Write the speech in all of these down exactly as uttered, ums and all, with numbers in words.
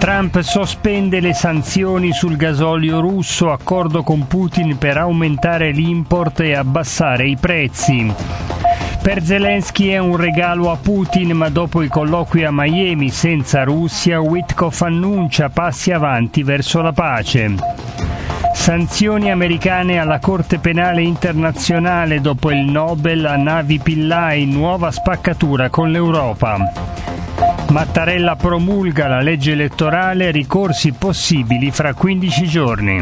Trump sospende le sanzioni sul gasolio russo, accordo con Putin per aumentare l'import e abbassare i prezzi. Per Zelensky è un regalo a Putin, ma dopo i colloqui a Miami senza Russia, Witkoff annuncia passi avanti verso la pace. Sanzioni americane alla Corte Penale Internazionale dopo il Nobel a Navi Pillai, nuova spaccatura con l'Europa. Mattarella promulga la legge elettorale, ricorsi possibili fra quindici giorni.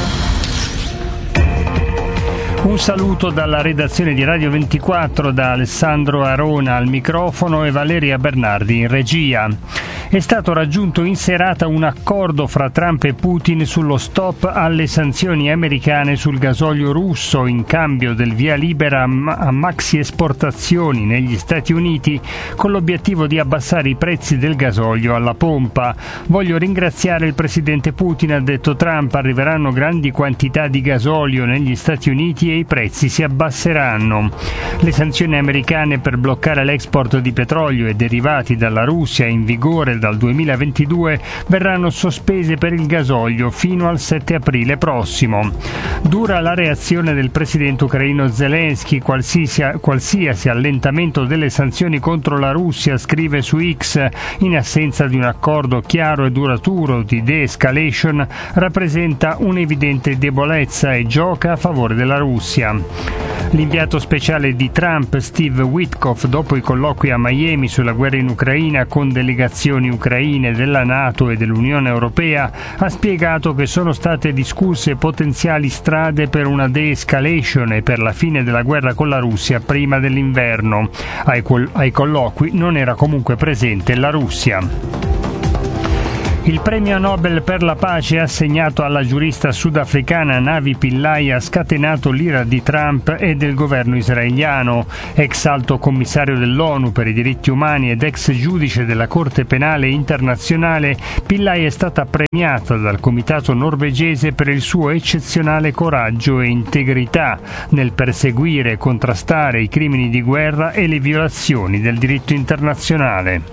Un saluto dalla redazione di Radio ventiquattro, da Alessandro Arona al microfono e Valeria Bernardi in regia. È stato raggiunto in serata un accordo fra Trump e Putin sullo stop alle sanzioni americane sul gasolio russo in cambio del via libera a maxi esportazioni negli Stati Uniti, con l'obiettivo di abbassare i prezzi del gasolio alla pompa. Voglio ringraziare il presidente Putin, ha detto Trump, arriveranno grandi quantità di gasolio negli Stati Uniti e i prezzi si abbasseranno. Le sanzioni americane per bloccare l'export di petrolio e derivati dalla Russia, in vigore dal duemilaventidue, verranno sospese per il gasolio fino al sette aprile prossimo. Dura la reazione del presidente ucraino Zelensky, qualsiasi, qualsiasi allentamento delle sanzioni contro la Russia, scrive su X, in assenza di un accordo chiaro e duraturo di de-escalation, rappresenta un'evidente debolezza e gioca a favore della Russia. L'inviato speciale di Trump, Steve Witkoff, dopo i colloqui a Miami sulla guerra in Ucraina con delegazioni ucraine della NATO e dell'Unione Europea, ha spiegato che sono state discusse potenziali strade per una de-escalation e per la fine della guerra con la Russia prima dell'inverno. Ai, col- ai colloqui non era comunque presente la Russia. Il premio Nobel per la pace assegnato alla giurista sudafricana Navi Pillai ha scatenato l'ira di Trump e del governo israeliano. Ex alto commissario dell'ONU per i diritti umani ed ex giudice della Corte Penale Internazionale, Pillai è stata premiata dal comitato norvegese per il suo eccezionale coraggio e integrità nel perseguire e contrastare i crimini di guerra e le violazioni del diritto internazionale.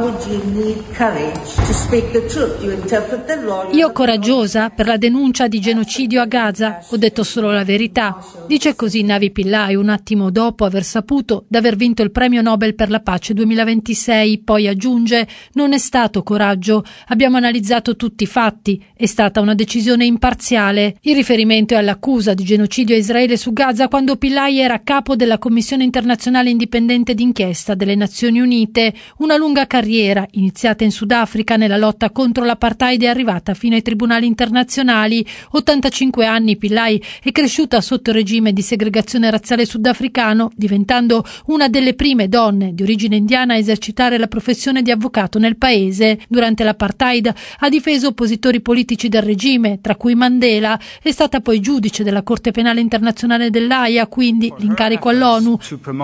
Io coraggiosa per la denuncia di genocidio a Gaza, ho detto solo la verità. Dice così Navi Pillai un attimo dopo aver saputo d'aver vinto il premio Nobel per la pace duemilaventisei, poi aggiunge: non è stato coraggio, abbiamo analizzato tutti i fatti, è stata una decisione imparziale. Il riferimento è all'accusa di genocidio a Israele su Gaza quando Pillai era capo della Commissione internazionale indipendente d'inchiesta delle Nazioni Unite, una lunga carriera iniziata in Sudafrica nella lotta contro l'apartheid è arrivata fino ai tribunali internazionali. ottantacinque anni, Pillai è cresciuta sotto il regime di segregazione razziale sudafricano, diventando una delle prime donne di origine indiana a esercitare la professione di avvocato nel paese. Durante l'apartheid ha difeso oppositori politici del regime, tra cui Mandela. È stata poi giudice della Corte Penale Internazionale dell'Aia, quindi l'incarico all'ONU.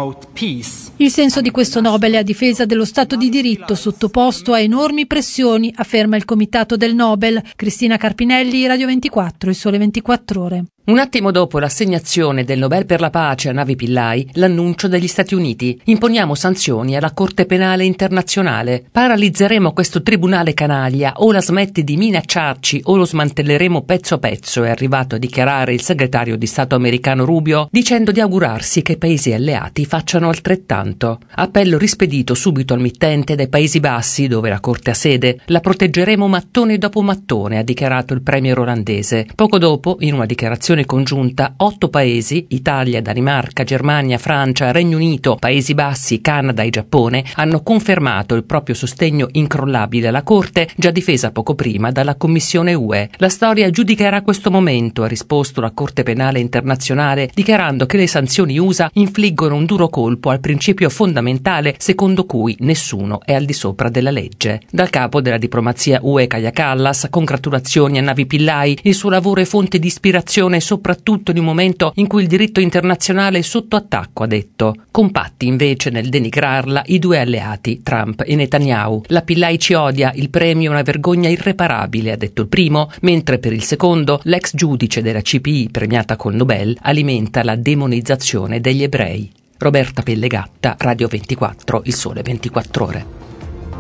Il senso di questo Nobel è a difesa dello Stato di diritto sottoposto a enormi pressioni, afferma il comitato del Nobel. Cristina Carpinelli, Radio ventiquattro, Il Sole ventiquattro Ore. Un attimo dopo l'assegnazione del Nobel per la pace a Navi Pillai, l'annuncio degli Stati Uniti. Imponiamo sanzioni alla Corte Penale Internazionale. Paralizzeremo questo tribunale canaglia, o la smetti di minacciarci o lo smantelleremo pezzo a pezzo, è arrivato a dichiarare il segretario di Stato americano Rubio, dicendo di augurarsi che i paesi alleati facciano altrettanto. Appello rispedito subito al mittente dai Paesi Bassi, dove la Corte ha sede. La proteggeremo mattone dopo mattone, ha dichiarato il premier olandese. Poco dopo, in una dichiarazione congiunta, otto paesi, Italia, Danimarca, Germania, Francia, Regno Unito, Paesi Bassi, Canada e Giappone, hanno confermato il proprio sostegno incrollabile alla Corte, già difesa poco prima dalla Commissione U E. La storia giudicherà questo momento, ha risposto la Corte Penale Internazionale, dichiarando che le sanzioni U S A infliggono un duro colpo al principio fondamentale secondo cui nessuno è al di sopra della legge. Dal capo della diplomazia U E Kaja Kallas, congratulazioni a Navi Pillai, il suo lavoro è fonte di ispirazione soprattutto in un momento in cui il diritto internazionale è sotto attacco, ha detto. Compatti invece nel denigrarla i due alleati, Trump e Netanyahu. La Pillai ci odia, il premio è una vergogna irreparabile, ha detto il primo, mentre per il secondo l'ex giudice della C P I premiata col Nobel alimenta la demonizzazione degli ebrei. Roberta Pellegatta, Radio ventiquattro, Il Sole ventiquattro Ore.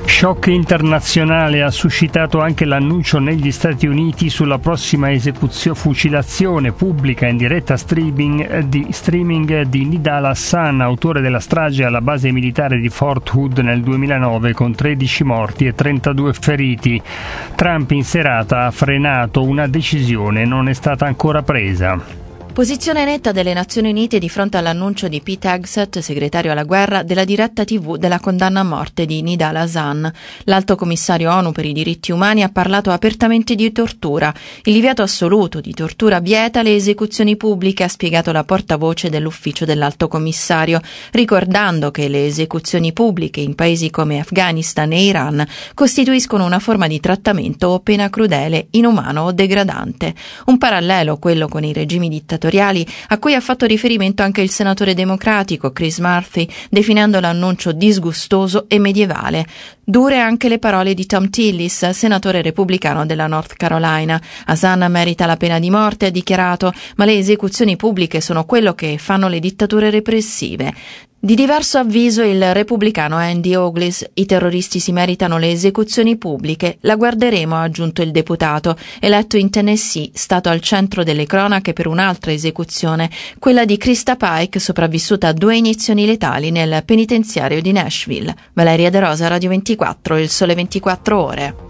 Shock internazionale ha suscitato anche l'annuncio negli Stati Uniti sulla prossima esecuzione fucilazione pubblica in diretta streaming di, streaming di Nidal Hassan, autore della strage alla base militare di Fort Hood nel duemilanove con tredici morti e trentadue feriti. Trump in serata ha frenato una decisione, non è stata ancora presa. Posizione netta delle Nazioni Unite di fronte all'annuncio di Pete Hegseth, segretario alla guerra, della diretta tivù della condanna a morte di Nidal Hassan. L'alto commissario ONU per i diritti umani ha parlato apertamente di tortura. Il divieto assoluto di tortura vieta le esecuzioni pubbliche, ha spiegato la portavoce dell'ufficio dell'alto commissario, ricordando che le esecuzioni pubbliche in paesi come Afghanistan e Iran costituiscono una forma di trattamento o pena crudele, inumano o degradante. Un parallelo, quello con i regimi dittatoriali, a cui ha fatto riferimento anche il senatore democratico Chris Murphy, definendo l'annuncio disgustoso e medievale. Dure anche le parole di Tom Tillis, senatore repubblicano della North Carolina. Hassan merita la pena di morte, ha dichiarato, ma le esecuzioni pubbliche sono quello che fanno le dittature repressive. Di diverso avviso il repubblicano Andy Ogles: i terroristi si meritano le esecuzioni pubbliche, la guarderemo, ha aggiunto il deputato, eletto in Tennessee, stato al centro delle cronache per un'altra esecuzione, quella di Krista Pike, sopravvissuta a due iniezioni letali nel penitenziario di Nashville. Valeria De Rosa, Radio ventiquattro, Il Sole ventiquattro Ore.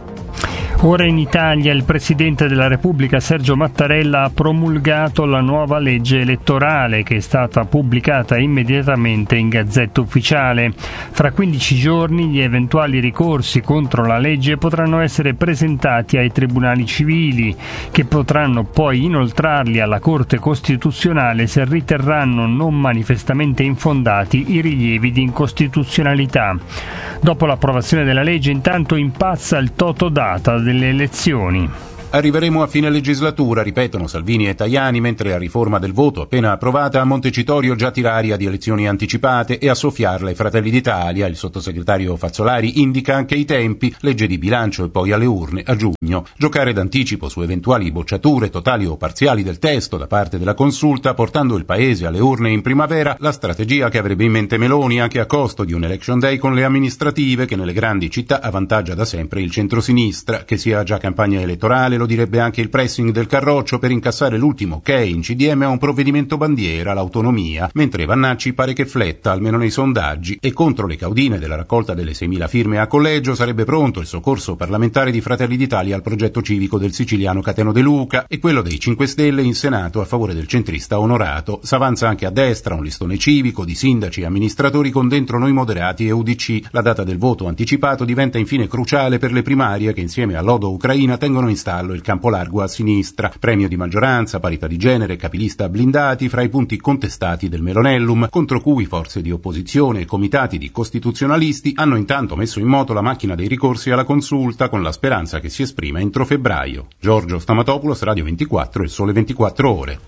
Ora in Italia il Presidente della Repubblica Sergio Mattarella ha promulgato la nuova legge elettorale che è stata pubblicata immediatamente in Gazzetta Ufficiale. Fra quindici giorni gli eventuali ricorsi contro la legge potranno essere presentati ai tribunali civili, che potranno poi inoltrarli alla Corte Costituzionale se riterranno non manifestamente infondati i rilievi di incostituzionalità. Dopo l'approvazione della legge, intanto impazza il totodata delle elezioni. Arriveremo a fine legislatura, ripetono Salvini e Tajani, mentre la riforma del voto appena approvata a Montecitorio già tira aria di elezioni anticipate e a soffiarla i Fratelli d'Italia. Il sottosegretario Fazzolari indica anche i tempi, legge di bilancio e poi alle urne a giugno. Giocare d'anticipo su eventuali bocciature totali o parziali del testo da parte della Consulta, portando il Paese alle urne in primavera, la strategia che avrebbe in mente Meloni anche a costo di un election day con le amministrative che nelle grandi città avvantaggia da sempre il centrosinistra, che sia già campagna elettorale. Lo direbbe anche il pressing del Carroccio per incassare l'ultimo ok in C D M a un provvedimento bandiera, l'autonomia, mentre Vannacci pare che fletta, almeno nei sondaggi, e contro le caudine della raccolta delle seimila firme a collegio sarebbe pronto il soccorso parlamentare di Fratelli d'Italia al progetto civico del siciliano Cateno De Luca e quello dei cinque Stelle in Senato a favore del centrista Onorato. S'avanza anche a destra un listone civico di sindaci e amministratori con dentro Noi Moderati e U D C. La data del voto anticipato diventa infine cruciale per le primarie che insieme all'Odo Ucraina tengono in stallo il campo largo a sinistra, premio di maggioranza, parità di genere, capilista blindati fra i punti contestati del Melonellum, contro cui forze di opposizione e comitati di costituzionalisti hanno intanto messo in moto la macchina dei ricorsi alla Consulta con la speranza che si esprima entro febbraio. Giorgio Stamatopoulos, Radio ventiquattro, Il Sole ventiquattro Ore.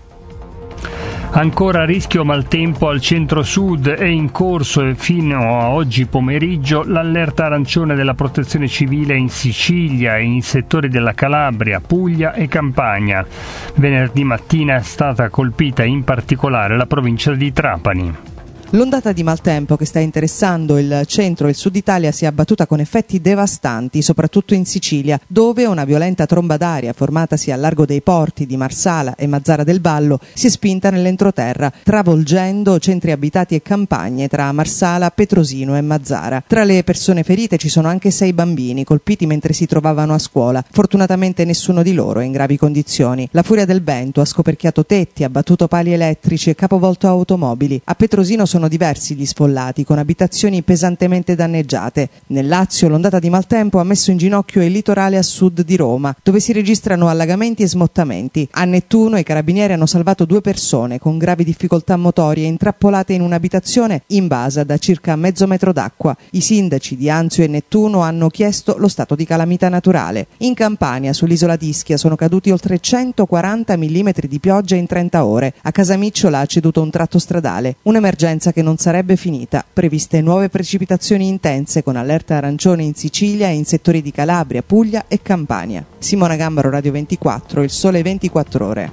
Ancora rischio maltempo al centro-sud, è in corso e fino a oggi pomeriggio l'allerta arancione della Protezione Civile in Sicilia e in settori della Calabria, Puglia e Campania. Venerdì mattina è stata colpita in particolare la provincia di Trapani. L'ondata di maltempo che sta interessando il centro e il sud Italia si è abbattuta con effetti devastanti, soprattutto in Sicilia, dove una violenta tromba d'aria formatasi al largo dei porti di Marsala e Mazara del Vallo si è spinta nell'entroterra, travolgendo centri abitati e campagne tra Marsala, Petrosino e Mazara. Tra le persone ferite ci sono anche sei bambini colpiti mentre si trovavano a scuola. Fortunatamente nessuno di loro è in gravi condizioni. La furia del vento ha scoperchiato tetti, abbattuto pali elettrici e capovolto automobili. A Petrosino sono Sono diversi gli sfollati, con abitazioni pesantemente danneggiate. Nel Lazio l'ondata di maltempo ha messo in ginocchio il litorale a sud di Roma, dove si registrano allagamenti e smottamenti. A Nettuno i carabinieri hanno salvato due persone con gravi difficoltà motorie intrappolate in un'abitazione invasa da circa mezzo metro d'acqua. I sindaci di Anzio e Nettuno hanno chiesto lo stato di calamità naturale. In Campania, sull'isola di Ischia, sono caduti oltre centoquaranta millimetri di pioggia in trenta ore. A Casamicciola ha ceduto un tratto stradale. Un'emergenza che non sarebbe finita, previste nuove precipitazioni intense con allerta arancione in Sicilia e in settori di Calabria, Puglia e Campania. Simona Gambaro, Radio ventiquattro, Il Sole ventiquattro Ore.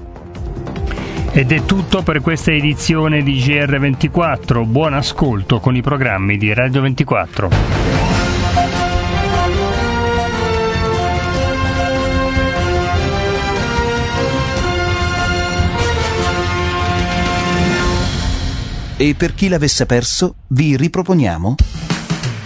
Ed è tutto per questa edizione di G R ventiquattro. Buon ascolto con i programmi di Radio ventiquattro. E per chi l'avesse perso, vi riproponiamo